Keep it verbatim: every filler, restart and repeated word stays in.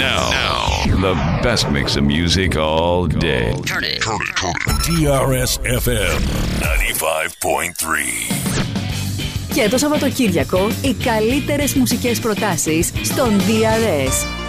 Now, now, the best mix of music all day. Turn it. Turn it. Turn it. τι αρ ες εφ εμ ninety-five point three. Και το Σαββατοκύριακο οι καλύτερες μουσικές προτάσεις στον ντι αρ ες.